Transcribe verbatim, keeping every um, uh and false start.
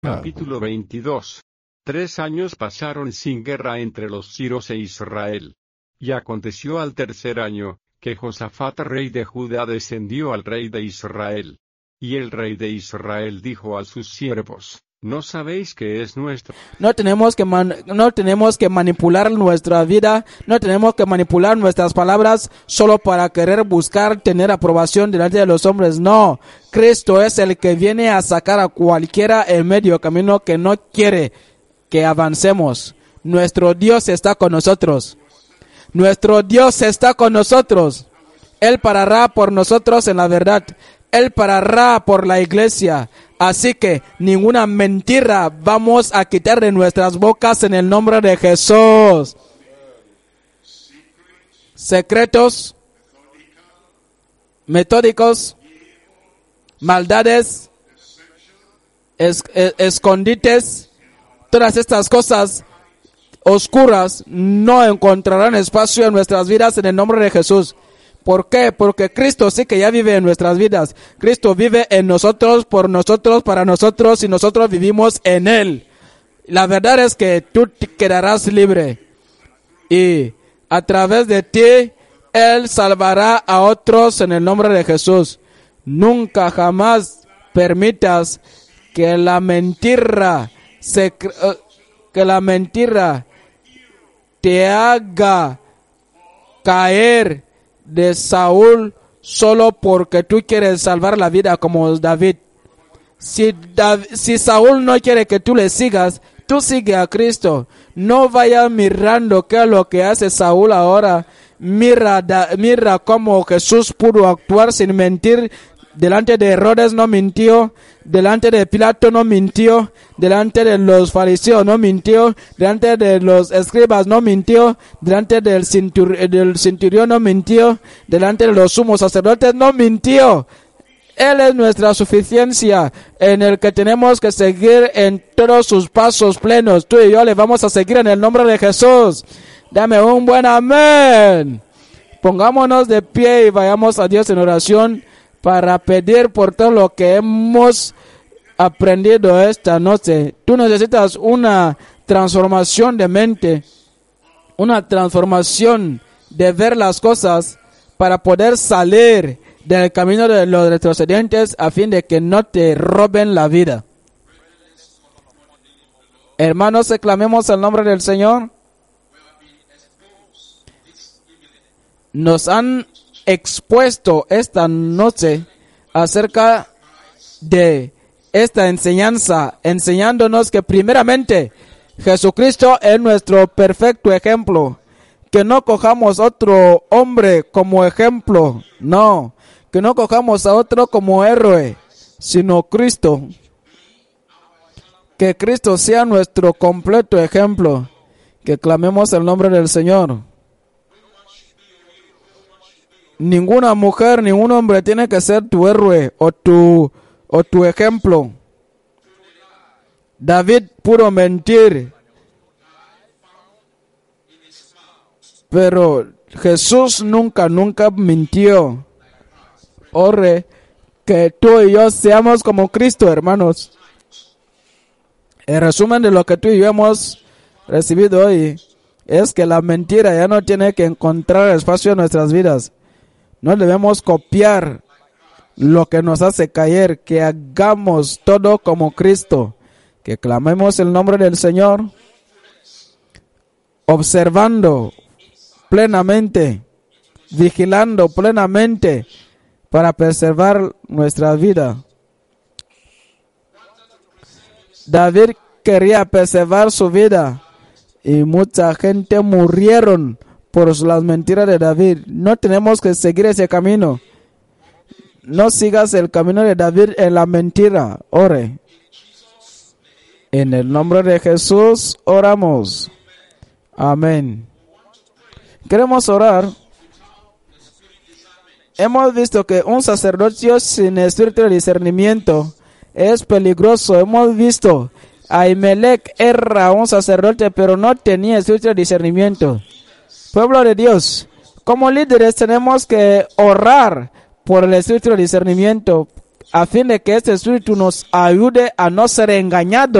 Capítulo veintidós. Tres años pasaron sin guerra entre los siros e Israel. Y aconteció al tercer año, que Josafat rey de Judá descendió al rey de Israel. Y el rey de Israel dijo a sus siervos: ¿No sabéis que es nuestro? No tenemos que man- no tenemos que manipular nuestra vida, no tenemos que manipular nuestras palabras solo para querer buscar tener aprobación delante de los hombres. No, Cristo es el que viene a sacar a cualquiera en medio camino que no quiere que avancemos. Nuestro Dios está con nosotros. Nuestro Dios está con nosotros. Él parará por nosotros en la verdad. Él parará por la iglesia. Así que ninguna mentira vamos a quitar de nuestras bocas en el nombre de Jesús. Secretos, metódicos, maldades, es, es, escondites, todas estas cosas oscuras no encontrarán espacio en nuestras vidas en el nombre de Jesús. ¿Por qué? Porque Cristo sí que ya vive en nuestras vidas. Cristo vive en nosotros, por nosotros, para nosotros, y nosotros vivimos en Él. La verdad es que tú te quedarás libre. Y a través de ti, Él salvará a otros en el nombre de Jesús. Nunca jamás permitas que la mentira, se, que la mentira te haga caer de Saúl solo porque tú quieres salvar la vida como David. Si, Dav- si Saúl no quiere que tú le sigas, tú sigue a Cristo. No vayas mirando qué es lo que hace Saúl ahora. Mira, da, mira cómo Jesús pudo actuar sin mentir. Delante de Herodes no mintió, delante de Pilato no mintió, delante de los fariseos no mintió, delante de los escribas no mintió, delante del, cintur del centurión no mintió, delante de los sumos sacerdotes no mintió. Él es nuestra suficiencia, en el que tenemos que seguir en todos sus pasos plenos. Tú y yo le vamos a seguir en el nombre de Jesús. Dame un buen amén. Pongámonos de pie y vayamos a Dios en oración para pedir por todo lo que hemos aprendido esta noche. Tú necesitas una transformación de mente, una transformación de ver las cosas para poder salir del camino de los retrocedientes a fin de que no te roben la vida. Hermanos, exclamemos el nombre del Señor. Nos han expuesto esta noche acerca de esta enseñanza, enseñándonos que primeramente Jesucristo es nuestro perfecto ejemplo, que no cojamos otro hombre como ejemplo, no, que no cojamos a otro como héroe, sino Cristo, que Cristo sea nuestro completo ejemplo, que clamemos el nombre del Señor. Ninguna mujer, ningún hombre tiene que ser tu héroe o tu, o tu ejemplo. David pudo mentir, pero Jesús nunca, nunca mintió. Ore que tú y yo seamos como Cristo, hermanos. El resumen de lo que tú y yo hemos recibido hoy es que la mentira ya no tiene que encontrar espacio en nuestras vidas. No debemos copiar lo que nos hace caer, que hagamos todo como Cristo, que clamemos el nombre del Señor, observando plenamente, vigilando plenamente para preservar nuestra vida. David quería preservar su vida y mucha gente murieron por las mentiras de David. No tenemos que seguir ese camino. No sigas el camino de David en la mentira. Ore. En el nombre de Jesús oramos. Amén. Queremos orar. Hemos visto que un sacerdocio sin espíritu de discernimiento es peligroso. Hemos visto a Ahimelech era un sacerdote, pero no tenía espíritu de discernimiento. Pueblo de Dios, como líderes tenemos que orar por el espíritu de discernimiento. a fin de que este espíritu nos ayude a no ser engañados